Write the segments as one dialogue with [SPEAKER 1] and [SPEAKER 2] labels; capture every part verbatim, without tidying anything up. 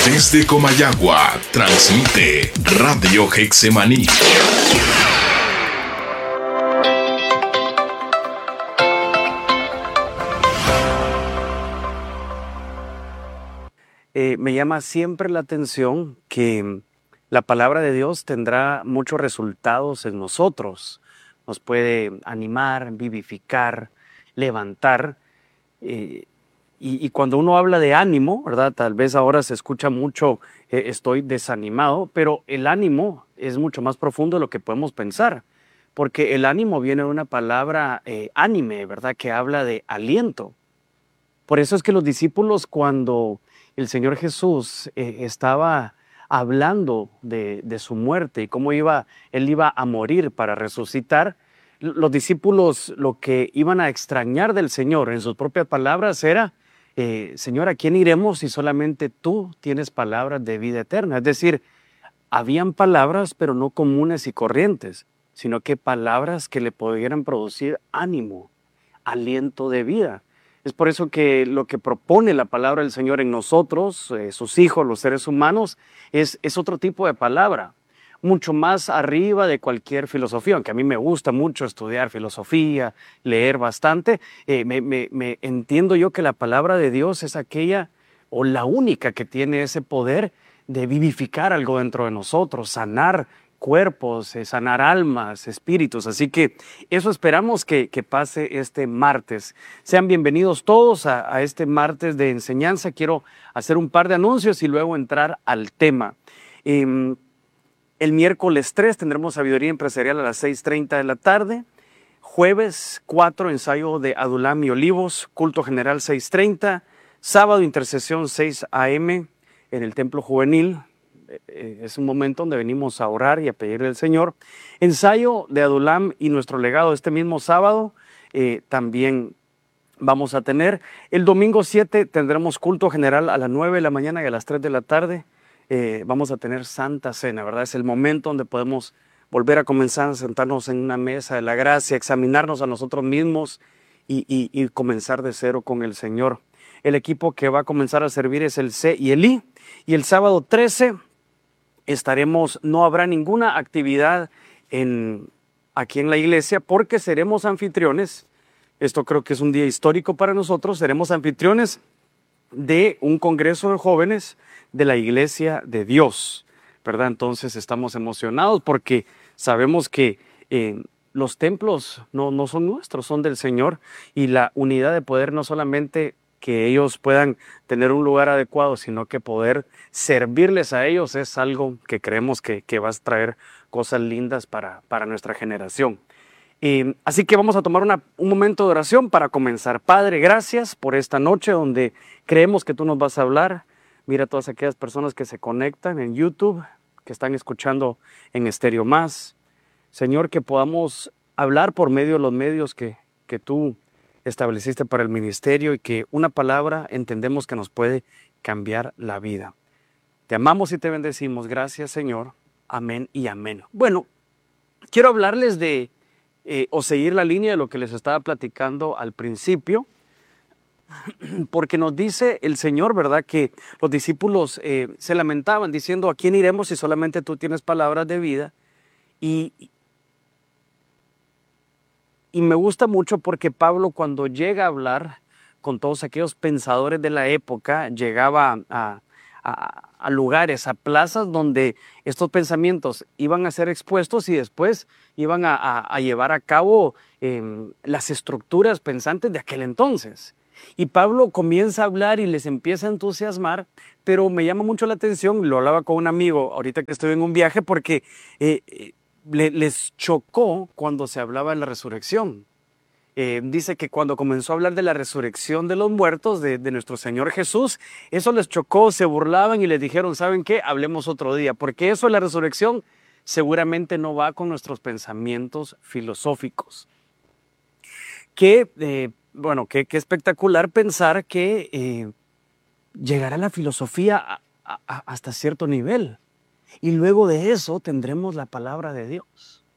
[SPEAKER 1] Desde Comayagua, transmite Radio Getsemaní.
[SPEAKER 2] Eh, me llama siempre la atención que la palabra de Dios tendrá muchos resultados en nosotros. Nos puede animar, vivificar, levantar. Eh, y, y cuando uno habla de ánimo, ¿verdad? Tal vez ahora se escucha mucho, eh, estoy desanimado, pero el ánimo es mucho más profundo de lo que podemos pensar. Porque el ánimo viene de una palabra eh, ánime, ¿verdad? Que habla de aliento. Por eso es que los discípulos, cuando el Señor Jesús eh, estaba hablando de, de su muerte y cómo iba, Él iba a morir para resucitar, los discípulos lo que iban a extrañar del Señor en sus propias palabras era, eh, Señor, ¿a quién iremos si solamente tú tienes palabras de vida eterna? Es decir, habían palabras pero no comunes y corrientes, sino que palabras que le pudieran producir ánimo, aliento de vida. Es por eso que lo que propone la palabra del Señor en nosotros, eh, sus hijos, los seres humanos, es, es otro tipo de palabra, mucho más arriba de cualquier filosofía, aunque a mí me gusta mucho estudiar filosofía, leer bastante, eh, me, me, me entiendo yo que la palabra de Dios es aquella o la única que tiene ese poder de vivificar algo dentro de nosotros, sanar cuerpos, eh, sanar almas, espíritus. Así que eso esperamos que, que pase este martes. Sean bienvenidos todos a, a este martes de enseñanza. Quiero hacer un par de anuncios y luego entrar al tema. Eh, el miércoles tres tendremos sabiduría empresarial a las seis treinta de la tarde. Jueves cuatro, ensayo de Adulam y Olivos, culto general seis treinta. Sábado, intercesión seis a eme en el templo juvenil. Es un momento donde venimos a orar y a pedirle al Señor. Ensayo de Adulam y nuestro legado este mismo sábado eh, también vamos a tener. El domingo siete tendremos culto general a las nueve de la mañana y a las tres de la tarde. Eh, vamos a tener Santa Cena, ¿verdad? Es el momento donde podemos volver a comenzar a sentarnos en una mesa de la gracia, examinarnos a nosotros mismos y, y, y comenzar de cero con el Señor. El equipo que va a comenzar a servir es el C y el I. Y el sábado trece estaremos, no habrá ninguna actividad en, aquí en la iglesia porque seremos anfitriones. Esto creo que es un día histórico para nosotros. Seremos anfitriones de un congreso de jóvenes de la Iglesia de Dios, ¿verdad? Entonces estamos emocionados porque sabemos que eh, los templos no, no son nuestros, son del Señor, y la unidad de poder no solamente que ellos puedan tener un lugar adecuado, sino que poder servirles a ellos es algo que creemos que, que va a traer cosas lindas para, para nuestra generación. Eh, así que vamos a tomar una, un momento de oración para comenzar. Padre, gracias por esta noche donde creemos que tú nos vas a hablar. Mira a todas aquellas personas que se conectan en YouTube, que están escuchando en Estéreo Más. Señor, que podamos hablar por medio de los medios que, que tú estableciste para el ministerio y que una palabra entendemos que nos puede cambiar la vida. Te amamos y te bendecimos. Gracias, Señor. Amén y amén. Bueno, quiero hablarles de, eh, o seguir la línea de lo que les estaba platicando al principio, porque nos dice el Señor, ¿verdad?, que los discípulos eh, se lamentaban diciendo, ¿a quién iremos si solamente tú tienes palabras de vida? Y Y me gusta mucho porque Pablo, cuando llega a hablar con todos aquellos pensadores de la época, llegaba a, a, a lugares, a plazas donde estos pensamientos iban a ser expuestos y después iban a, a, a llevar a cabo eh, las estructuras pensantes de aquel entonces. Y Pablo comienza a hablar y les empieza a entusiasmar, pero me llama mucho la atención, lo hablaba con un amigo ahorita que estoy en un viaje, porque eh, eh, les chocó cuando se hablaba de la resurrección. Eh, dice que cuando comenzó a hablar de la resurrección de los muertos, de, de nuestro Señor Jesús, eso les chocó, se burlaban y les dijeron, ¿saben qué? Hablemos otro día, porque eso de la resurrección seguramente no va con nuestros pensamientos filosóficos. Qué, eh, bueno, qué, qué espectacular pensar que eh, llegará la filosofía a, a, hasta cierto nivel. Y luego de eso tendremos la palabra de Dios.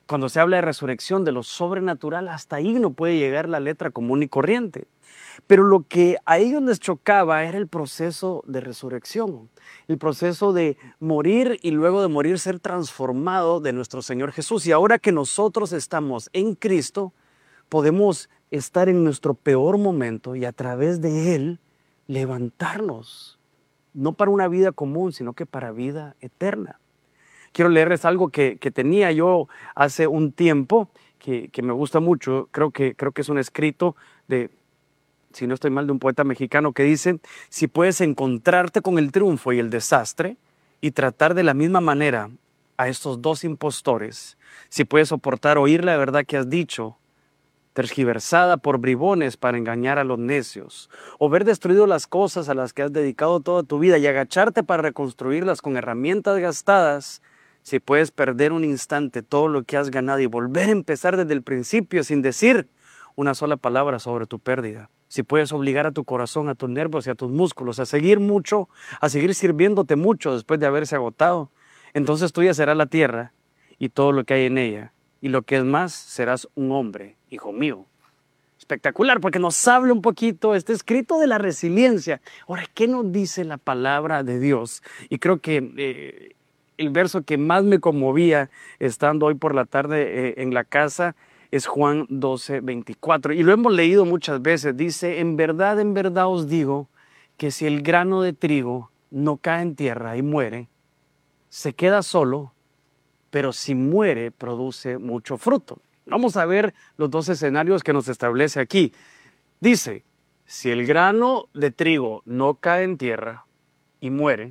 [SPEAKER 2] Cuando se habla de resurrección, de lo sobrenatural, hasta ahí no puede llegar la letra común y corriente. Pero lo que a ellos les chocaba era el proceso de resurrección, el proceso de morir y luego de morir ser transformado de nuestro Señor Jesús. Y ahora que nosotros estamos en Cristo, podemos estar en nuestro peor momento y a través de Él levantarnos, no para una vida común, sino que para vida eterna. Quiero leerles algo que, que tenía yo hace un tiempo, que, que me gusta mucho. Creo que, creo que es un escrito de, si no estoy mal, de un poeta mexicano que dice: si puedes encontrarte con el triunfo y el desastre y tratar de la misma manera a estos dos impostores, si puedes soportar oír la verdad que has dicho, tergiversada por bribones para engañar a los necios, o ver destruido las cosas a las que has dedicado toda tu vida y agacharte para reconstruirlas con herramientas gastadas, si puedes perder un instante todo lo que has ganado y volver a empezar desde el principio sin decir una sola palabra sobre tu pérdida, si puedes obligar a tu corazón, a tus nervios y a tus músculos a seguir mucho, a seguir sirviéndote mucho después de haberse agotado, entonces tuya será la tierra y todo lo que hay en ella, y lo que es más, serás un hombre, hijo mío. Espectacular, porque nos habla un poquito este escrito de la resiliencia. Ahora, ¿qué nos dice la palabra de Dios? Y creo que eh, el verso que más me conmovía estando hoy por la tarde eh, en la casa es Juan doce, veinticuatro. Y lo hemos leído muchas veces. Dice: en verdad, en verdad os digo que si el grano de trigo no cae en tierra y muere, se queda solo, pero si muere, produce mucho fruto. Vamos a ver los dos escenarios que nos establece aquí. Dice: si el grano de trigo no cae en tierra y muere,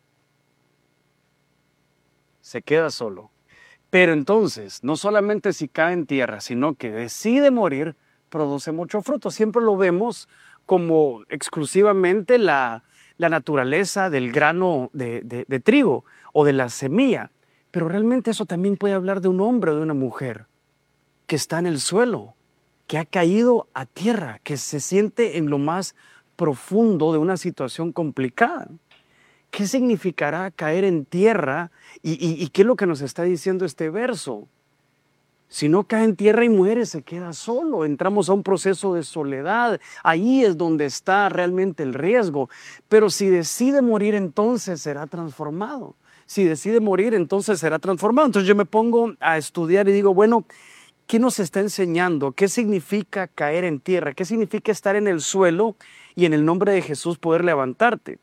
[SPEAKER 2] se queda solo. Pero entonces, no solamente si cae en tierra, sino que decide morir, produce mucho fruto. Siempre lo vemos como exclusivamente la, la naturaleza del grano de, de, de trigo o de la semilla. Pero realmente eso también puede hablar de un hombre o de una mujer que está en el suelo, que ha caído a tierra, que se siente en lo más profundo de una situación complicada. ¿Qué significará caer en tierra? ¿Y, y, y qué es lo que nos está diciendo este verso? Si no cae en tierra y muere, se queda solo. Entramos a un proceso de soledad. Ahí es donde está realmente el riesgo. Pero si decide morir, entonces será transformado. Si decide morir, entonces será transformado. Entonces yo me pongo a estudiar y digo, bueno, ¿qué nos está enseñando? ¿Qué significa caer en tierra? ¿Qué significa estar en el suelo y en el nombre de Jesús poder levantarte?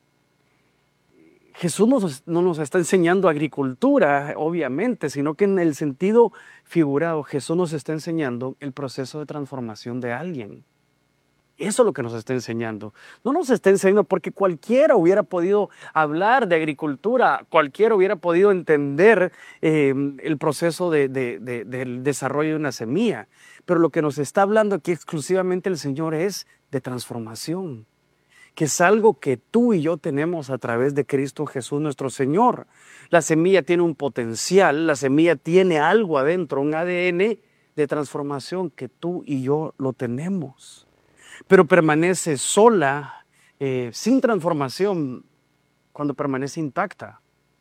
[SPEAKER 2] Jesús nos, no nos está enseñando agricultura, obviamente, sino que en el sentido figurado, Jesús nos está enseñando el proceso de transformación de alguien. Eso es lo que nos está enseñando. No nos está enseñando porque cualquiera hubiera podido hablar de agricultura, cualquiera hubiera podido entender eh, el proceso de, de, de, del desarrollo de una semilla. Pero lo que nos está hablando aquí exclusivamente el Señor es de transformación, que es algo que tú y yo tenemos a través de Cristo Jesús nuestro Señor. La semilla tiene un potencial, la semilla tiene algo adentro, un A D N de transformación que tú y yo lo tenemos. Pero permanece sola, eh, sin transformación, cuando permanece intacta.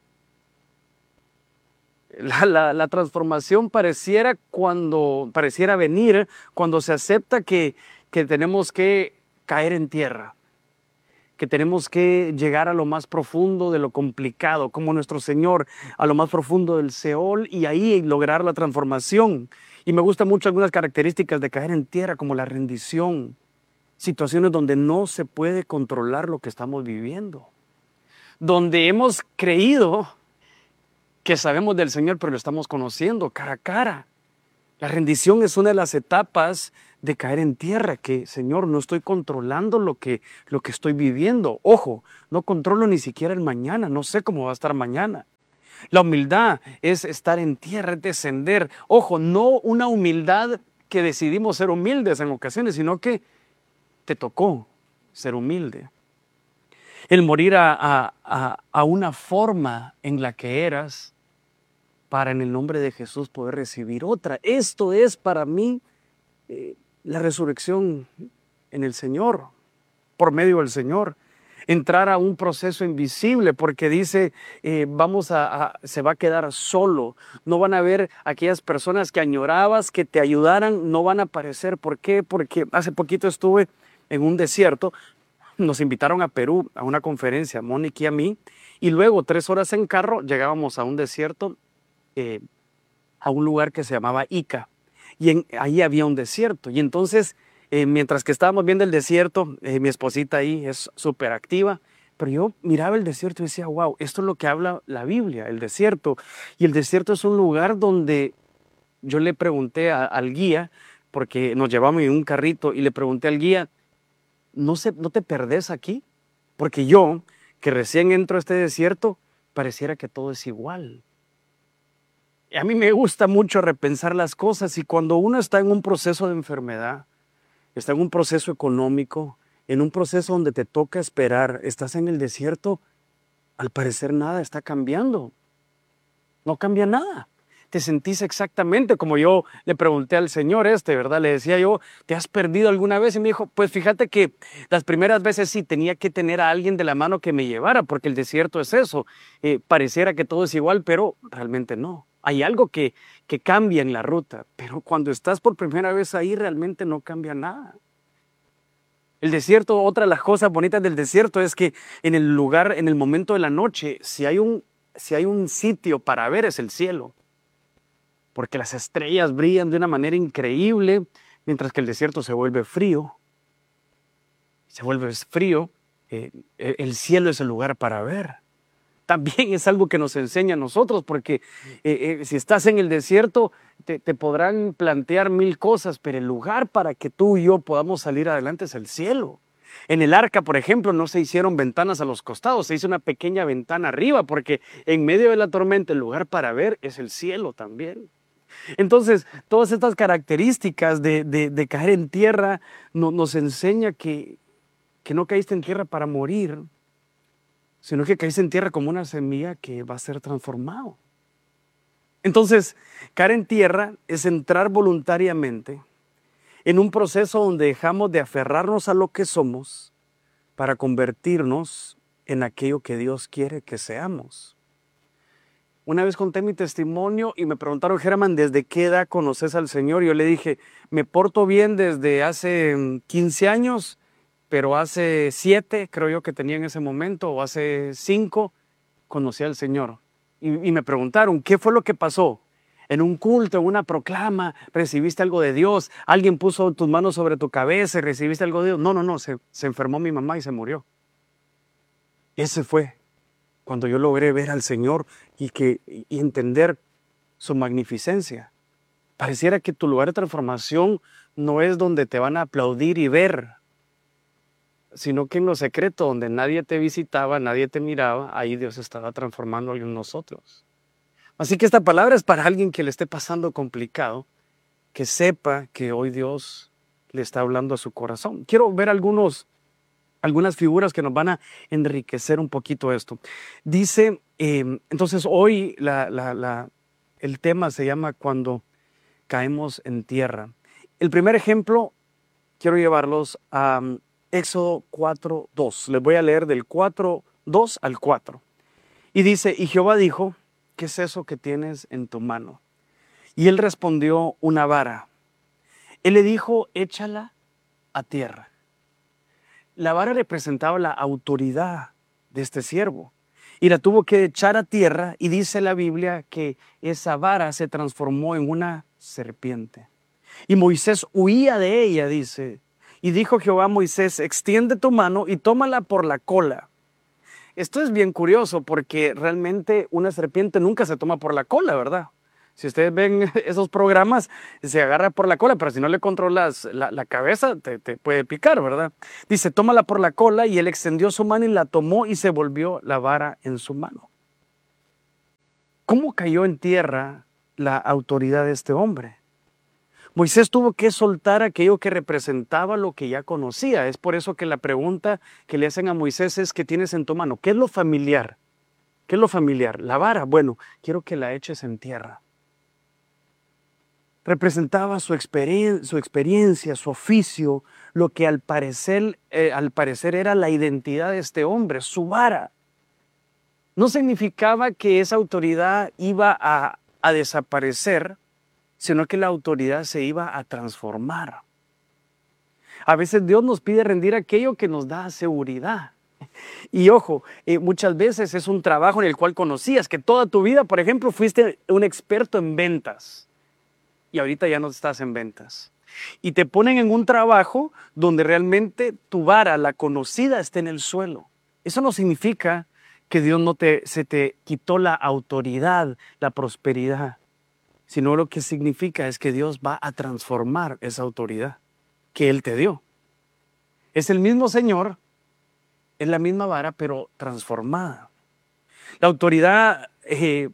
[SPEAKER 2] La, la, la transformación pareciera, cuando, pareciera venir cuando se acepta que, que tenemos que caer en tierra, que tenemos que llegar a lo más profundo de lo complicado, como nuestro Señor, a lo más profundo del Seol, y ahí lograr la transformación. Y me gustan mucho algunas características de caer en tierra, como la rendición, situaciones donde no se puede controlar lo que estamos viviendo, donde hemos creído que sabemos del Señor, pero lo estamos conociendo cara a cara. La rendición es una de las etapas de caer en tierra, que, Señor, no estoy controlando lo que, lo que estoy viviendo. Ojo, no controlo ni siquiera el mañana, no sé cómo va a estar mañana. La humildad es estar en tierra, es descender. Ojo, no una humildad que decidimos ser humildes en ocasiones, sino que te tocó ser humilde. El morir a, a, a, a una forma en la que eras, para en el nombre de Jesús poder recibir otra. Esto es para mí eh, la resurrección en el Señor, por medio del Señor. entrar a un proceso invisible, porque dice, eh, vamos a, a, se va a quedar solo. No van a ver aquellas personas que añorabas, que te ayudaran, no van a aparecer. ¿Por qué? Porque hace poquito estuve en un desierto, nos invitaron a Perú a una conferencia, Mónica y a mí, y luego tres horas en carro llegábamos a un desierto, eh, a un lugar que se llamaba Ica, y en, ahí había un desierto, y entonces eh, mientras que estábamos viendo el desierto, eh, mi esposita ahí es súper activa, pero yo miraba el desierto y decía, wow, esto es lo que habla la Biblia, el desierto, y el desierto es un lugar donde yo le pregunté a, al guía, porque nos llevamos en un carrito, y le pregunté al guía, ¿no, se, ¿no te perdés aquí? Porque yo, que recién entro a este desierto, pareciera que todo es igual. A mí me gusta mucho repensar las cosas, y cuando uno está en un proceso de enfermedad, está en un proceso económico, en un proceso donde te toca esperar, estás en el desierto, al parecer nada está cambiando. No cambia nada. Te sentís exactamente como yo le pregunté al Señor este, ¿verdad? Le decía yo, ¿te has perdido alguna vez? Y me dijo, pues fíjate que las primeras veces sí tenía que tener a alguien de la mano que me llevara, porque el desierto es eso. Eh, pareciera que todo es igual, pero realmente no. Hay algo que, que cambia en la ruta, pero cuando estás por primera vez ahí realmente no cambia nada. El desierto, otra de las cosas bonitas del desierto es que en el lugar, en el momento de la noche, si hay un, si hay un sitio para ver es el cielo. Porque las estrellas brillan de una manera increíble, mientras que el desierto se vuelve frío. Se vuelve frío, eh, el cielo es el lugar para ver. También es algo que nos enseña a nosotros, porque eh, eh, si estás en el desierto, te, te podrán plantear mil cosas, pero el lugar para que tú y yo podamos salir adelante es el cielo. En el arca, por ejemplo, no se hicieron ventanas a los costados, se hizo una pequeña ventana arriba, porque en medio de la tormenta el lugar para ver es el cielo también. Entonces, todas estas características de, de, de caer en tierra no, nos enseña que, que no caíste en tierra para morir, sino que caíste en tierra como una semilla que va a ser transformado. Entonces, caer en tierra es entrar voluntariamente en un proceso donde dejamos de aferrarnos a lo que somos para convertirnos en aquello que Dios quiere que seamos. Una vez conté mi testimonio y me preguntaron, Germán, ¿desde qué edad conoces al Señor? Yo le dije, me porto bien desde hace quince años, pero hace siete, creo yo que tenía en ese momento, o hace cinco, conocí al Señor. Y, y me preguntaron, ¿qué fue lo que pasó? En un culto, en una proclama, recibiste algo de Dios, alguien puso tus manos sobre tu cabeza y recibiste algo de Dios. No, no, no, se, se enfermó mi mamá y se murió. Ese fue cuando yo logré ver al Señor y, que, y entender su magnificencia. Pareciera que tu lugar de transformación no es donde te van a aplaudir y ver, sino que en lo secreto, donde nadie te visitaba, nadie te miraba, ahí Dios estaba transformando en nosotros. Así que esta palabra es para alguien que le esté pasando complicado, que sepa que hoy Dios le está hablando a su corazón. Quiero ver algunos algunas figuras que nos van a enriquecer un poquito esto. Dice, eh, entonces hoy la, la, la, el tema se llama cuando caemos en tierra. El primer ejemplo, quiero llevarlos a um, Éxodo cuatro dos. Les voy a leer del cuatro dos al cuatro. Y dice, y Jehová dijo, ¿qué es eso que tienes en tu mano? Y él respondió, una vara. Él le dijo, échala a tierra. La vara representaba la autoridad de este siervo y la tuvo que echar a tierra, y dice la Biblia que esa vara se transformó en una serpiente. Y Moisés huía de ella, dice, y dijo Jehová a Moisés, extiende tu mano y tómala por la cola. Esto es bien curioso porque realmente una serpiente nunca se toma por la cola, ¿verdad? Si ustedes ven esos programas, se agarra por la cola, pero si no le controlas la, la cabeza, te, te puede picar, ¿verdad? Dice, tómala por la cola, y él extendió su mano y la tomó y se volvió la vara en su mano. ¿Cómo cayó en tierra la autoridad de este hombre? Moisés tuvo que soltar aquello que representaba lo que ya conocía. Es por eso que la pregunta que le hacen a Moisés es, ¿qué tienes en tu mano? ¿Qué es lo familiar? ¿Qué es lo familiar? La vara. Bueno, quiero que la eches en tierra. representaba su, experien su experiencia, su oficio, lo que al parecer, eh, al parecer era la identidad de este hombre, su vara. No significaba que esa autoridad iba a, a desaparecer, sino que la autoridad se iba a transformar. A veces Dios nos pide rendir aquello que nos da seguridad. Y ojo, eh, muchas veces es un trabajo en el cual conocías que toda tu vida, por ejemplo, fuiste un experto en ventas. Y ahorita ya no estás en ventas. Y te ponen en un trabajo donde realmente tu vara, la conocida, está en el suelo. Eso no significa que Dios no te, se te quitó la autoridad, la prosperidad, sino lo que significa es que Dios va a transformar esa autoridad que Él te dio. Es el mismo Señor, es la misma vara, pero transformada. La autoridad eh,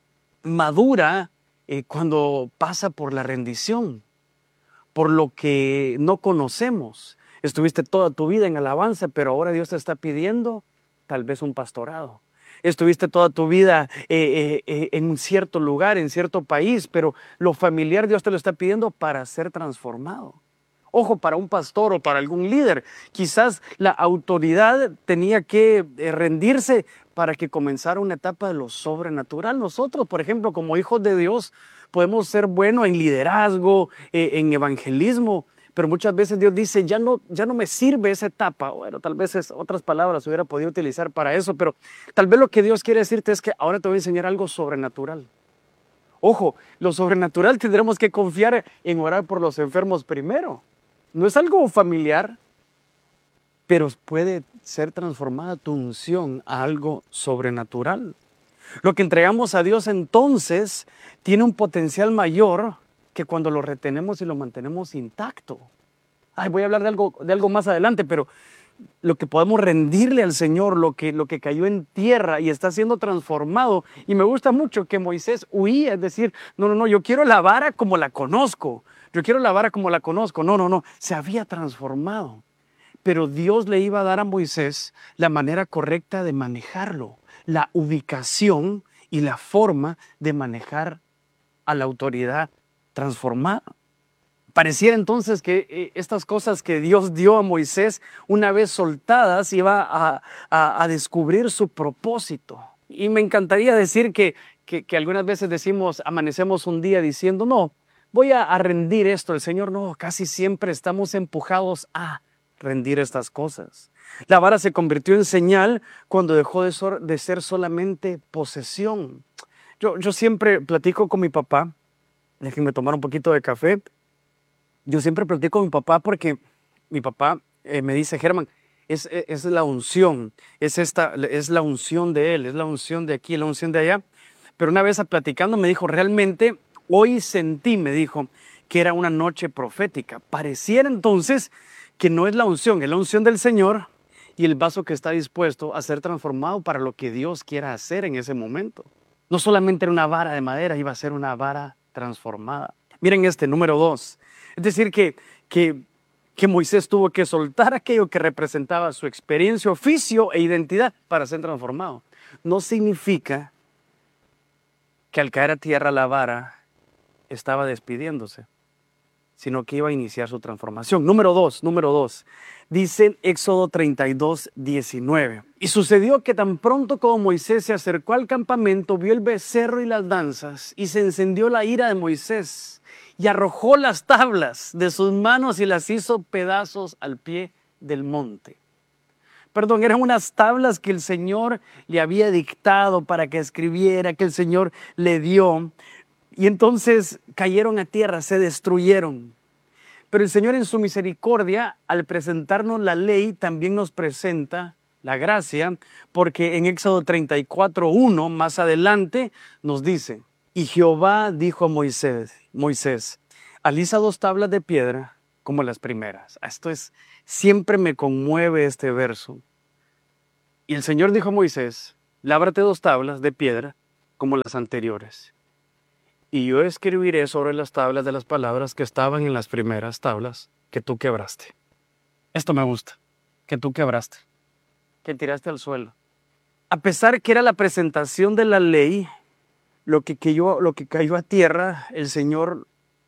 [SPEAKER 2] madura Eh, cuando pasa por la rendición, por lo que no conocemos. Estuviste toda tu vida en alabanza, pero ahora Dios te está pidiendo tal vez un pastorado. Estuviste toda tu vida eh, eh, eh, en un cierto lugar, en cierto país, pero lo familiar Dios te lo está pidiendo para ser transformado. Ojo, para un pastor o para algún líder, quizás la autoridad tenía que eh, rendirse para que comenzara una etapa de lo sobrenatural. Nosotros, por ejemplo, como hijos de Dios, podemos ser buenos en liderazgo, eh, en evangelismo, pero muchas veces Dios dice, ya no, ya no me sirve esa etapa. Bueno, tal vez es, otras palabras hubiera podido utilizar para eso, pero tal vez lo que Dios quiere decirte es que ahora te voy a enseñar algo sobrenatural. Ojo, lo sobrenatural tendremos que confiar en orar por los enfermos primero. No es algo familiar, pero puede ser transformada tu unción a algo sobrenatural. Lo que entregamos a Dios entonces tiene un potencial mayor que cuando lo retenemos y lo mantenemos intacto. Ay, voy a hablar de algo, de algo más adelante, pero lo que podemos rendirle al Señor, lo que, lo que cayó en tierra y está siendo transformado. Y me gusta mucho que Moisés huía, es decir, no, no, no, yo quiero la vara como la conozco. Yo quiero la vara como la conozco. No, no, no, se había transformado. Pero Dios le iba a dar a Moisés la manera correcta de manejarlo, la ubicación y la forma de manejar a la autoridad transformada. Pareciera entonces que eh, estas cosas que Dios dio a Moisés, una vez soltadas, iba a, a, a descubrir su propósito. Y me encantaría decir que, que, que algunas veces decimos, amanecemos un día diciendo, no, voy a, a rendir esto. El Señor no, casi siempre estamos empujados a rendir estas cosas. La vara se convirtió en señal cuando dejó de, so, de ser solamente posesión. Yo, yo siempre platico con mi papá, déjenme tomar un poquito de café. Yo siempre platico con mi papá porque mi papá eh, me dice, Germán, es, es la unción, es, esta, es la unción de él, es la unción de aquí, la unción de allá. Pero una vez platicando me dijo, realmente hoy sentí, me dijo, que era una noche profética. Pareciera entonces que no es la unción, es la unción del Señor y el vaso que está dispuesto a ser transformado para lo que Dios quiera hacer en ese momento. No solamente era una vara de madera, iba a ser una vara transformada. Miren este, número dos. Es decir, que, que, que Moisés tuvo que soltar aquello que representaba su experiencia, oficio e identidad para ser transformado. No significa que al caer a tierra la vara estaba despidiéndose, sino que iba a iniciar su transformación. Número dos, número dos. Dice Éxodo treinta y dos, diecinueve. Y sucedió que tan pronto como Moisés se acercó al campamento, vio el becerro y las danzas, y se encendió la ira de Moisés, y arrojó las tablas de sus manos y las hizo pedazos al pie del monte. Perdón, eran unas tablas que el Señor le había dictado para que escribiera, que el Señor le dio. Y entonces cayeron a tierra, se destruyeron. Pero el Señor en su misericordia, al presentarnos la ley, también nos presenta la gracia, porque en Éxodo treinta y cuatro, uno, más adelante, nos dice, y Jehová dijo a Moisés, Moisés, alisa dos tablas de piedra como las primeras. Esto es, siempre me conmueve este verso. Y el Señor dijo a Moisés, lábrate dos tablas de piedra como las anteriores. Y yo escribiré sobre las tablas de las palabras que estaban en las primeras tablas que tú quebraste. Esto me gusta, que tú quebraste, que tiraste al suelo. A pesar que era la presentación de la ley, lo que cayó, lo que cayó a tierra, el Señor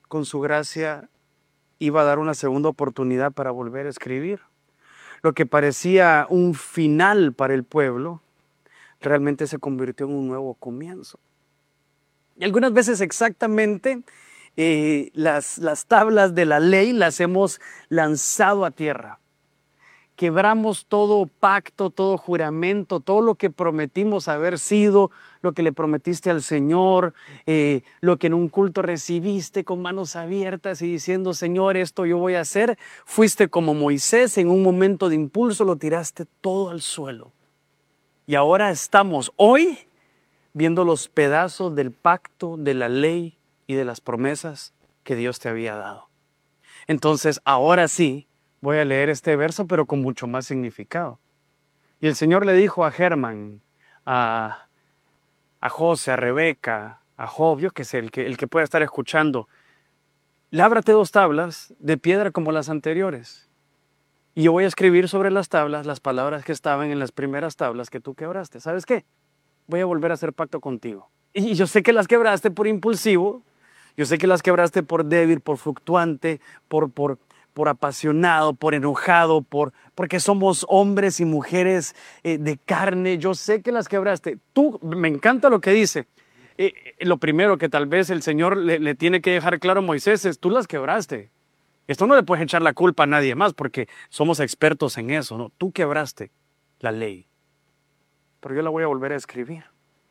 [SPEAKER 2] con su gracia, iba a dar una segunda oportunidad para volver a escribir. Lo que parecía un final para el pueblo, realmente se convirtió en un nuevo comienzo. Y algunas veces exactamente eh, las, las tablas de la ley las hemos lanzado a tierra. Quebramos todo pacto, todo juramento, todo lo que prometimos haber sido, lo que le prometiste al Señor, eh, lo que en un culto recibiste con manos abiertas y diciendo, Señor, esto yo voy a hacer. Fuiste como Moisés, en un momento de impulso lo tiraste todo al suelo. Y ahora estamos hoy viendo los pedazos del pacto, de la ley y de las promesas que Dios te había dado. Entonces, ahora sí, voy a leer este verso, pero con mucho más significado. Y el Señor le dijo a Germán, a, a José, a Rebeca, a Job, yo que sé, el que, el que pueda estar escuchando, lábrate dos tablas de piedra como las anteriores. Y yo voy a escribir sobre las tablas las palabras que estaban en las primeras tablas que tú quebraste. ¿Sabes qué? Voy a volver a hacer pacto contigo. Y yo sé que las quebraste por impulsivo, yo sé que las quebraste por débil, por fluctuante, por, por, por apasionado, por enojado, por, porque somos hombres y mujeres eh, de carne. Yo sé que las quebraste. Tú, me encanta lo que dice. Eh, eh, lo primero que tal vez el Señor le, le tiene que dejar claro a Moisés es, tú las quebraste. Esto no le puedes echar la culpa a nadie más porque somos expertos en eso, ¿no? Tú quebraste la ley, pero yo la voy a volver a escribir.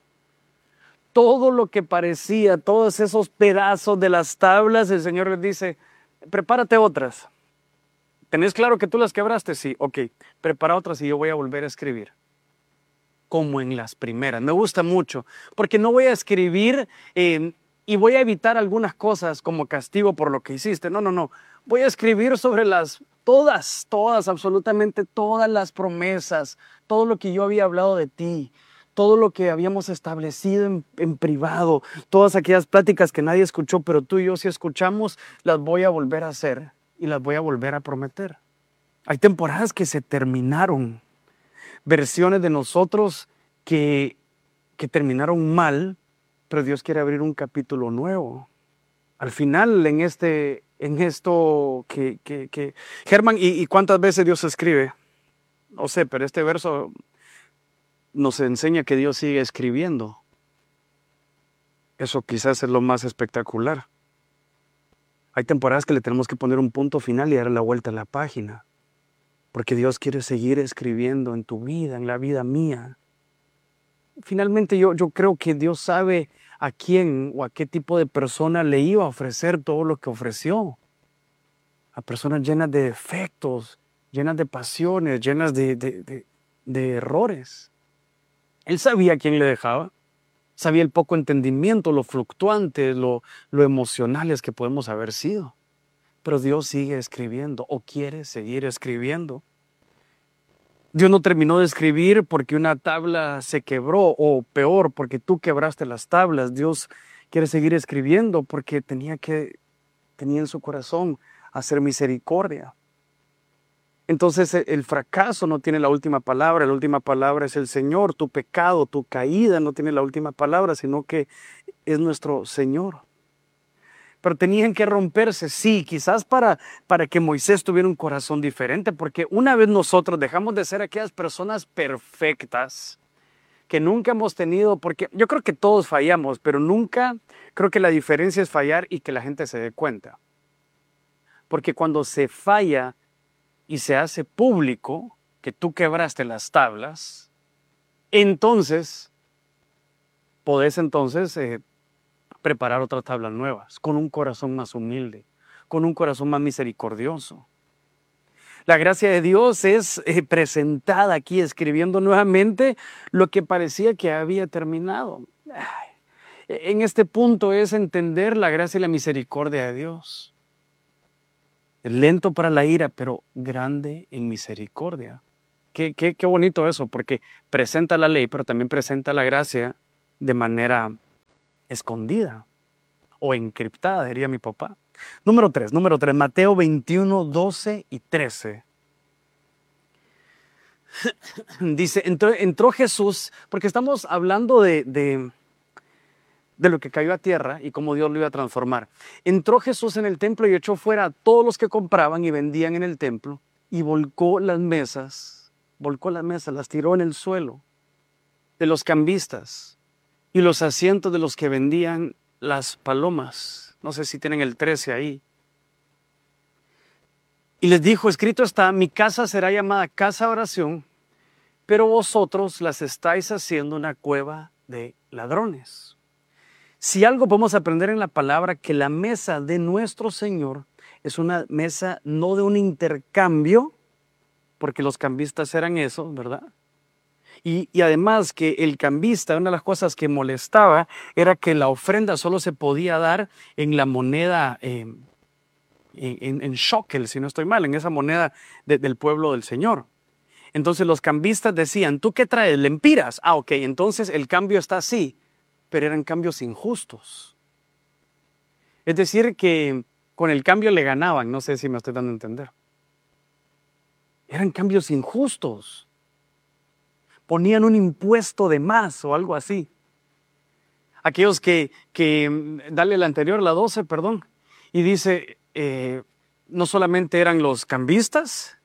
[SPEAKER 2] Todo lo que parecía, todos esos pedazos de las tablas, el Señor les dice, prepárate otras. ¿Tenés claro que tú las quebraste? Sí, ok, prepara otras y yo voy a volver a escribir. Como en las primeras. Me gusta mucho, porque no voy a escribir eh, y voy a evitar algunas cosas como castigo por lo que hiciste. No, no, no. Voy a escribir sobre las, todas, todas, absolutamente todas las promesas, todo lo que yo había hablado de ti, todo lo que habíamos establecido en, en privado, todas aquellas pláticas que nadie escuchó, pero tú y yo sí escuchamos, las voy a volver a hacer y las voy a volver a prometer. Hay temporadas que se terminaron, versiones de nosotros que, que terminaron mal, pero Dios quiere abrir un capítulo nuevo. Al final, en, este, en esto que, que, que... Germán, ¿y, ¿y cuántas veces Dios escribe? No sé, pero este verso nos enseña que Dios sigue escribiendo. Eso quizás es lo más espectacular. Hay temporadas que le tenemos que poner un punto final y dar la vuelta a la página, porque Dios quiere seguir escribiendo en tu vida, en la vida mía. Finalmente yo, yo creo que Dios sabe a quién o a qué tipo de persona le iba a ofrecer todo lo que ofreció. A personas llenas de defectos, llenas de pasiones, llenas de, de, de, de errores. Él sabía a quién le dejaba, sabía el poco entendimiento, lo fluctuantes, lo, lo emocionales que podemos haber sido. Pero Dios sigue escribiendo o quiere seguir escribiendo. Dios no terminó de escribir porque una tabla se quebró, o peor, porque tú quebraste las tablas. Dios quiere seguir escribiendo porque tenía, que, tenía en su corazón hacer misericordia. Entonces el fracaso no tiene la última palabra, la última palabra es el Señor. Tu pecado, tu caída no tiene la última palabra, sino que es nuestro Señor. Pero tenían que romperse, sí, quizás para, para que Moisés tuviera un corazón diferente, porque una vez nosotros dejamos de ser aquellas personas perfectas que nunca hemos tenido, porque yo creo que todos fallamos, pero nunca creo que la diferencia es fallar y que la gente se dé cuenta. Porque cuando se falla y se hace público que tú quebraste las tablas, entonces podés entonces eh, preparar otras tablas nuevas, con un corazón más humilde, con un corazón más misericordioso. La gracia de Dios es eh, presentada aquí, escribiendo nuevamente lo que parecía que había terminado. Ay, en este punto es entender la gracia y la misericordia de Dios. Lento para la ira, pero grande en misericordia. Qué, qué, qué bonito eso, porque presenta la ley, pero también presenta la gracia de manera escondida o encriptada, diría mi papá. Número tres, número tres, Mateo veintiuno, doce y trece. Dice, entró, entró Jesús, porque estamos hablando de, de, de lo que cayó a tierra y cómo Dios lo iba a transformar. Entró Jesús en el templo y echó fuera a todos los que compraban y vendían en el templo y volcó las mesas, volcó las mesas, las tiró en el suelo de los cambistas y los asientos de los que vendían las palomas. No sé si tienen el trece ahí. Y les dijo, escrito está, mi casa será llamada casa de oración, pero vosotros las estáis haciendo una cueva de ladrones. Si algo podemos aprender en la palabra, que la mesa de nuestro Señor es una mesa no de un intercambio, porque los cambistas eran eso, ¿verdad? Y, y además que el cambista, una de las cosas que molestaba era que la ofrenda solo se podía dar en la moneda, eh, en, en shekel, si no estoy mal, en esa moneda de, del pueblo del Señor. Entonces los cambistas decían, ¿tú qué traes? ¿Lempiras? Ah, ok, entonces el cambio está así, pero eran cambios injustos. Es decir, que con el cambio le ganaban, no sé si me estoy dando a entender. Eran cambios injustos. Ponían un impuesto de más o algo así. Aquellos que, que dale la anterior, la doce, perdón, y dice, eh, no solamente eran los cambistas,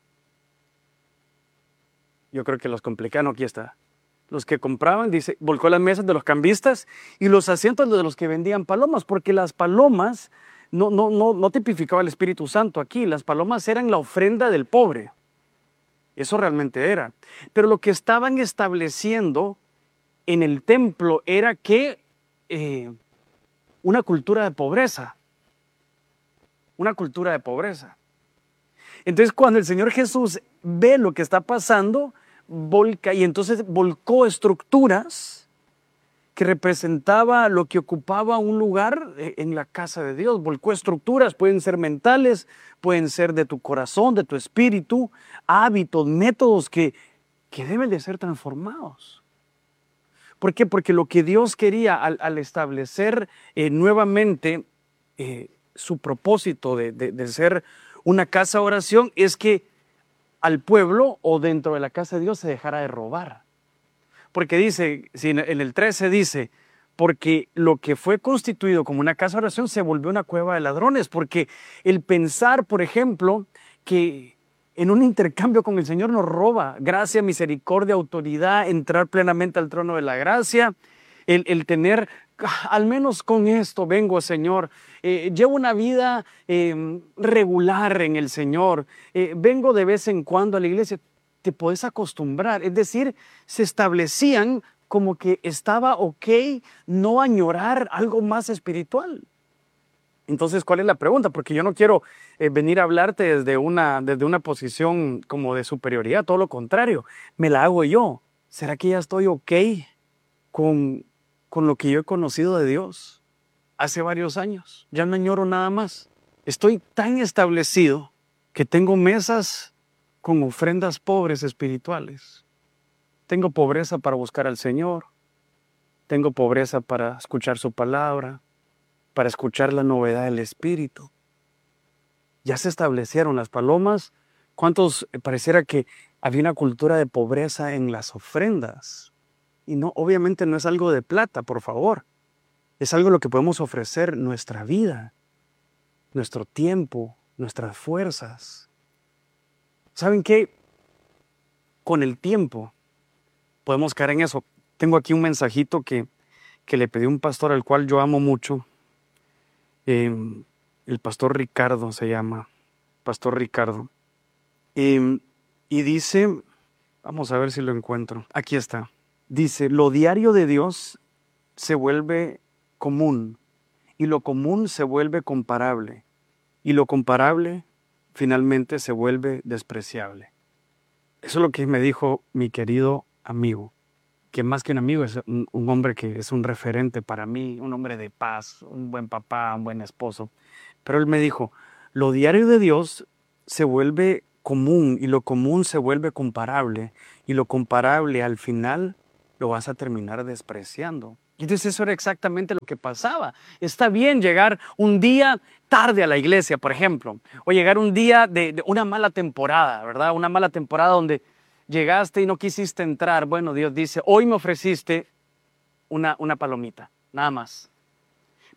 [SPEAKER 2] yo creo que los compliqué, no, aquí está. Los que compraban, dice, volcó las mesas de los cambistas y los asientos de los que vendían palomas, porque las palomas no, no, no, no tipificaba el Espíritu Santo aquí, las palomas eran la ofrenda del pobre. Eso realmente era. Pero lo que estaban estableciendo en el templo era que eh, una cultura de pobreza, una cultura de pobreza. Entonces cuando el Señor Jesús ve lo que está pasando, volca y entonces volcó estructuras que representaba lo que ocupaba un lugar en la casa de Dios. Volcó estructuras, pueden ser mentales, pueden ser de tu corazón, de tu espíritu, hábitos, métodos que, que deben de ser transformados. ¿Por qué? Porque lo que Dios quería al, al establecer eh, nuevamente eh, su propósito de, de, de ser una casa de oración es que al pueblo o dentro de la casa de Dios se dejara de robar. Porque dice, si en el trece dice, porque lo que fue constituido como una casa de oración se volvió una cueva de ladrones, porque el pensar, por ejemplo, que en un intercambio con el Señor nos roba gracia, misericordia, autoridad, entrar plenamente al trono de la gracia, el, el tener, al menos con esto vengo, Señor, eh, llevo una vida eh, regular en el Señor, eh, vengo de vez en cuando a la iglesia. Te puedes acostumbrar, es decir, se establecían como que estaba ok no añorar algo más espiritual. Entonces, ¿cuál es la pregunta? Porque yo no quiero eh, venir a hablarte desde una, desde una posición como de superioridad, todo lo contrario, me la hago yo. ¿Será que ya estoy ok con, con lo que yo he conocido de Dios hace varios años? Ya no añoro nada más. Estoy tan establecido que tengo mesas con ofrendas pobres espirituales. Tengo pobreza para buscar al Señor. Tengo pobreza para escuchar su palabra, para escuchar la novedad del Espíritu. Ya se establecieron las palomas. ¿Cuántos pareciera que había una cultura de pobreza en las ofrendas? Y no, obviamente no es algo de plata, por favor. Es algo lo que podemos ofrecer nuestra vida, nuestro tiempo, nuestras fuerzas. ¿Saben qué? Con el tiempo podemos caer en eso. Tengo aquí un mensajito que, que le pedí a un pastor al cual yo amo mucho. Eh, el pastor Ricardo se llama. Pastor Ricardo. Eh, y dice, vamos a ver si lo encuentro. Aquí está. Dice, lo diario de Dios se vuelve común. Y lo común se vuelve comparable. Y lo comparable finalmente se vuelve despreciable. Eso es lo que me dijo mi querido amigo, que más que un amigo es un, un hombre que es un referente para mí, un hombre de paz, un buen papá, un buen esposo. Pero él me dijo, lo diario de Dios se vuelve común y lo común se vuelve comparable y lo comparable al final lo vas a terminar despreciando. Y entonces eso era exactamente lo que pasaba. Está bien llegar un día tarde a la iglesia, por ejemplo, o llegar un día de, de una mala temporada, ¿verdad? Una mala temporada donde llegaste y no quisiste entrar. Bueno, Dios dice, hoy me ofreciste una, una palomita, nada más.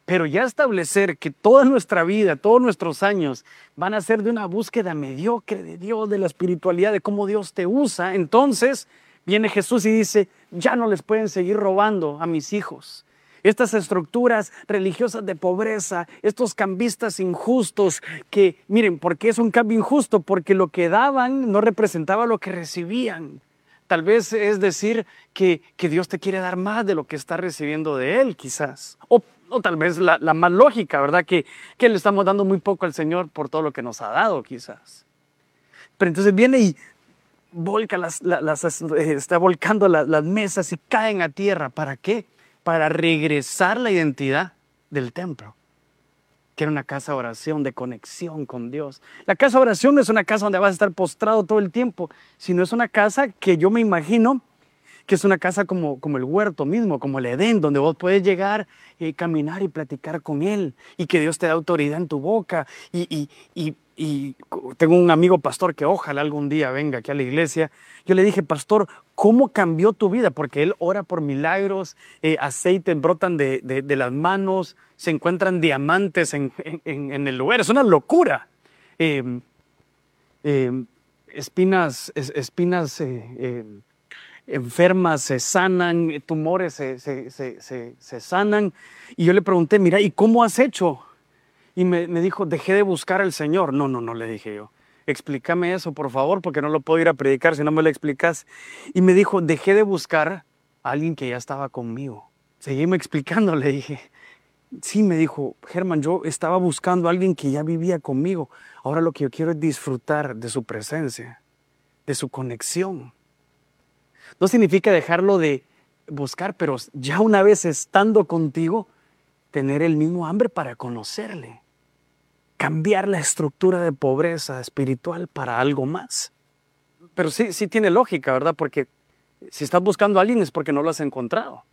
[SPEAKER 2] Pero ya establecer que toda nuestra vida, todos nuestros años van a ser de una búsqueda mediocre de Dios, de la espiritualidad, de cómo Dios te usa, entonces viene Jesús y dice, ya no les pueden seguir robando a mis hijos. Estas estructuras religiosas de pobreza, estos cambistas injustos que, miren, ¿por qué es un cambio injusto? Porque lo que daban no representaba lo que recibían. Tal vez es decir que, que Dios te quiere dar más de lo que está recibiendo de Él, quizás. O, o tal vez la, la más lógica, ¿verdad? Que, que le estamos dando muy poco al Señor por todo lo que nos ha dado, quizás. Pero entonces viene y volca las, las, las, está volcando las, las mesas y caen a tierra. ¿Para qué? Para regresar la identidad del templo, que era una casa de oración, de conexión con Dios. La casa de oración no es una casa donde vas a estar postrado todo el tiempo, sino es una casa que yo me imagino que es una casa como, como el huerto mismo, como el Edén, donde vos puedes llegar y caminar y platicar con Él, y que Dios te da autoridad en tu boca. Y, y, y, y tengo un amigo pastor que ojalá algún día venga aquí a la iglesia. Yo le dije, pastor, ¿cómo cambió tu vida? Porque él ora por milagros, eh, aceites brotan de, de, de las manos, se encuentran diamantes en, en, en el lugar. Es una locura. Eh, eh, espinas, es, espinas eh, eh, enfermas se sanan, tumores se, se, se, se, se sanan. Y yo le pregunté, mira, ¿y cómo has hecho? Y me, me dijo, dejé de buscar al Señor. No, no, no, le dije yo. Explícame eso, por favor, porque no lo puedo ir a predicar si no me lo explicas. Y me dijo, dejé de buscar a alguien que ya estaba conmigo. Seguíme explicando, le dije. Sí, me dijo, Germán, yo estaba buscando a alguien que ya vivía conmigo. Ahora lo que yo quiero es disfrutar de su presencia, de su conexión. No significa dejarlo de buscar, pero ya una vez estando contigo, tener el mismo hambre para conocerle. Cambiar la estructura de pobreza espiritual para algo más. Pero sí, sí tiene lógica, ¿verdad? Porque si estás buscando a alguien es porque no lo has encontrado.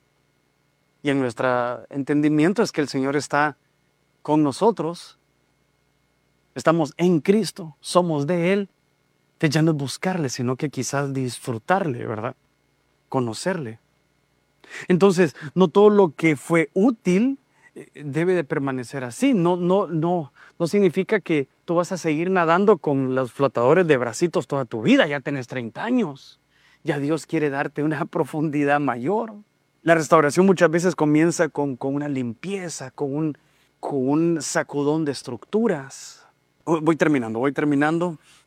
[SPEAKER 2] Y en nuestro entendimiento es que el Señor está con nosotros. Estamos en Cristo, somos de Él. Entonces ya no es buscarle, sino que quizás disfrutarle, ¿verdad? Conocerle. Entonces, no todo lo que fue útil debe de permanecer así. No, no, no, no significa que tú vas a seguir nadando con los flotadores de bracitos toda tu vida. Ya tenés treinta años. Ya Dios quiere darte una profundidad mayor. La restauración muchas veces comienza con, con una limpieza, con un, con un sacudón de estructuras. Voy terminando, voy terminando.